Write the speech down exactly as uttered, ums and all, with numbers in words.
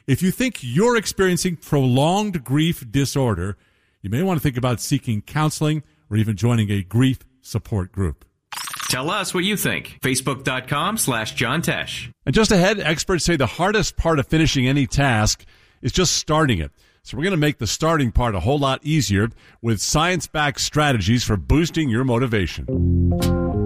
If you think you're experiencing prolonged grief disorder, you may want to think about seeking counseling or even joining a grief support group. Tell us what you think. Facebook.com slash John Tesh. And just ahead, experts say the hardest part of finishing any task is just starting it. So we're going to make the starting part a whole lot easier with science-backed strategies for boosting your motivation.